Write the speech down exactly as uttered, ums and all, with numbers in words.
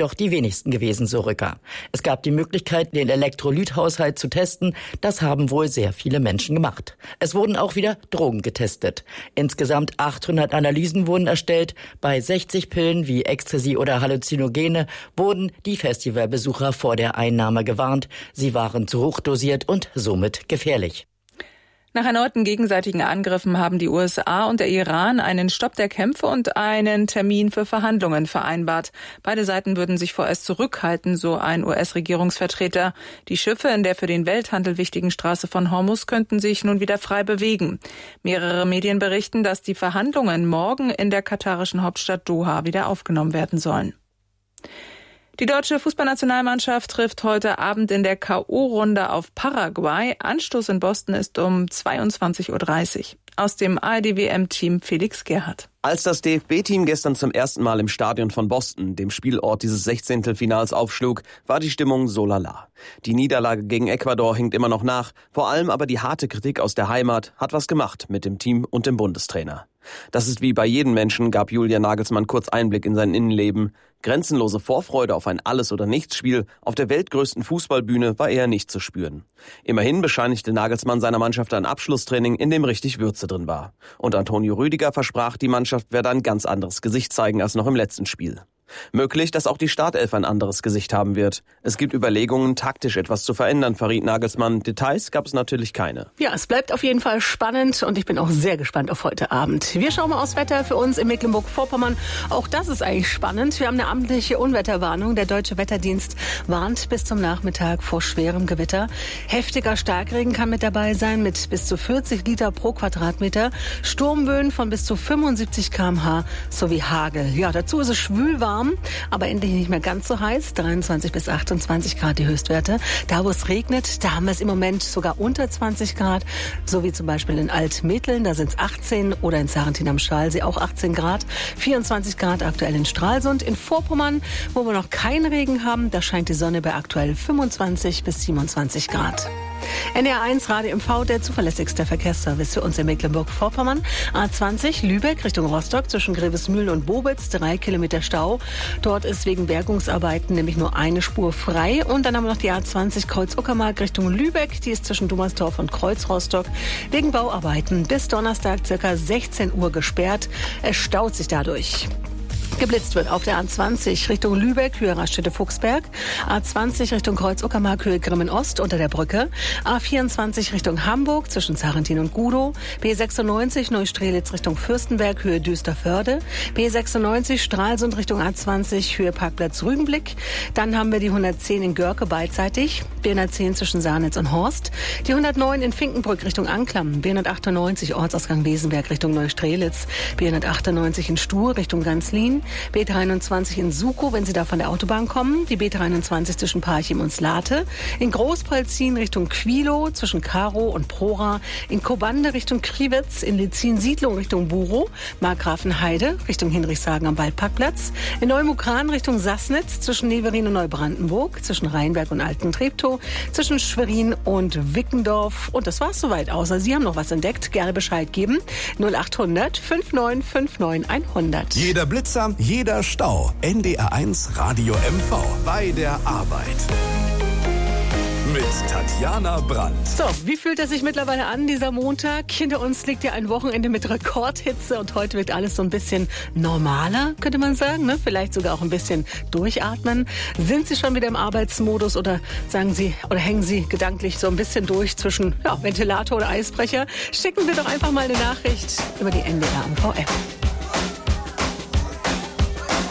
jedoch die wenigsten gewesen, so Rücker. Es gab die Möglichkeit, den Elektrolythaushalt zu testen. Das haben wohl sehr viele Menschen gemacht. Es wurden auch wieder Drogen getestet. Insgesamt achthundert Analysen wurden erstellt. Bei sechzig Pillen wie Ecstasy oder Halluzinogene wurden die Festivalbesucher vor der Einnahme gewarnt. Sie waren zu hoch dosiert und somit gefährlich. Nach erneuten gegenseitigen Angriffen haben die U S A und der Iran einen Stopp der Kämpfe und einen Termin für Verhandlungen vereinbart. Beide Seiten würden sich vorerst zurückhalten, so ein U S-Regierungsvertreter. Die Schiffe in der für den Welthandel wichtigen Straße von Hormuz könnten sich nun wieder frei bewegen. Mehrere Medien berichten, dass die Verhandlungen morgen in der katarischen Hauptstadt Doha wieder aufgenommen werden sollen. Die deutsche Fußballnationalmannschaft trifft heute Abend in der K O-Runde auf Paraguay. Anstoß in Boston ist um zweiundzwanzig Uhr dreißig. Aus dem A R D-W M-Team Felix Gerhardt. Als das D F B-Team gestern zum ersten Mal im Stadion von Boston, dem Spielort dieses Sechzehntelfinals, aufschlug, war die Stimmung so lala. Die Niederlage gegen Ecuador hinkt immer noch nach, vor allem aber die harte Kritik aus der Heimat hat was gemacht mit dem Team und dem Bundestrainer. Das ist wie bei jedem Menschen, gab Julian Nagelsmann kurz Einblick in sein Innenleben. Grenzenlose Vorfreude auf ein Alles-oder-Nichts-Spiel auf der weltgrößten Fußballbühne war eher nicht zu spüren. Immerhin bescheinigte Nagelsmann seiner Mannschaft ein Abschlusstraining, in dem richtig Würze drin war. Und Antonio Rüdiger versprach, die Mannschaft werde ein ganz anderes Gesicht zeigen als noch im letzten Spiel. Möglich, dass auch die Startelf ein anderes Gesicht haben wird. Es gibt Überlegungen, taktisch etwas zu verändern, verriet Nagelsmann. Details gab es natürlich keine. Ja, es bleibt auf jeden Fall spannend und ich bin auch sehr gespannt auf heute Abend. Wir schauen mal aufs Wetter für uns in Mecklenburg-Vorpommern. Auch das ist eigentlich spannend. Wir haben eine amtliche Unwetterwarnung. Der Deutsche Wetterdienst warnt bis zum Nachmittag vor schwerem Gewitter. Heftiger Starkregen kann mit dabei sein mit bis zu vierzig Liter pro Quadratmeter. Sturmböen von bis zu fünfundsiebzig Kilometer pro Stunde sowie Hagel. Ja, dazu ist es schwül warm. Aber endlich nicht mehr ganz so heiß, dreiundzwanzig bis achtundzwanzig Grad die Höchstwerte. Da, wo es regnet, da haben wir es im Moment sogar unter zwanzig Grad, so wie zum Beispiel in Altmetteln, da sind es achtzehn, oder in Sarrentin am Schalsee auch achtzehn Grad, vierundzwanzig Grad aktuell in Stralsund. In Vorpommern, wo wir noch keinen Regen haben, da scheint die Sonne bei aktuell fünfundzwanzig bis siebenundzwanzig Grad. N D R eins Radio M V, der zuverlässigste Verkehrsservice für uns in Mecklenburg-Vorpommern. A zwanzig Lübeck Richtung Rostock zwischen Grevesmühlen und Bobitz, drei Kilometer Stau. Dort ist wegen Bergungsarbeiten nämlich nur eine Spur frei. Und dann haben wir noch die A zwanzig Kreuz-Uckermark Richtung Lübeck. Die ist zwischen Dummersdorf und Kreuz-Rostock wegen Bauarbeiten bis Donnerstag ca. sechzehn Uhr gesperrt. Es staut sich dadurch. Geblitzt wird auf der A zwanzig Richtung Lübeck, Höhe Raststätte-Fuchsberg. A zwanzig Richtung Kreuz-Uckermark, Höhe Grimmen-Ost unter der Brücke. A vierundzwanzig Richtung Hamburg zwischen Sarrentin und Gudow. B sechsundneunzig Neustrelitz Richtung Fürstenberg, Höhe Düsterförde. B sechsundneunzig Stralsund Richtung A zwanzig, Höhe Parkplatz Rügenblick. Dann haben wir die hundertzehn in Görke beidseitig. B hundertzehn zwischen Sarnitz und Horst. Die hundertneun in Finkenbrück Richtung Anklam. B hundertachtundneunzig Ortsausgang Wesenberg Richtung Neustrelitz. B hundertachtundneunzig in Stur Richtung Ganzlin. B dreiundzwanzig in Sukow, wenn Sie da von der Autobahn kommen. Die B dreiundzwanzig zwischen Parchim und Slate. In Großpolzin Richtung Quilo zwischen Karo und Prora. In Kobande Richtung Kriwitz. In Lezin-Siedlung Richtung Burow. Markgrafenheide Richtung Hinrichshagen am Waldparkplatz. In Neumukran Richtung Sassnitz zwischen Neverin und Neubrandenburg. Zwischen Rheinberg und Alten-Treptow. Zwischen Schwerin und Wickendorf. Und das war's soweit. Außer Sie haben noch was entdeckt. Gerne Bescheid geben. null achthundert fünfundneunzig neunundfünfzig hundert. Jeder Blitzer, jeder Stau. N D R eins Radio M V. Bei der Arbeit. Mit Tatjana Brandt. So, wie fühlt es sich mittlerweile an, dieser Montag? Hinter uns liegt ja ein Wochenende mit Rekordhitze und heute wird alles so ein bisschen normaler, könnte man sagen, ne? Vielleicht sogar auch ein bisschen durchatmen. Sind Sie schon wieder im Arbeitsmodus oder sagen Sie oder hängen Sie gedanklich so ein bisschen durch zwischen ja, Ventilator oder Eisbrecher? Schicken Sie doch einfach mal eine Nachricht über die N D R M V App.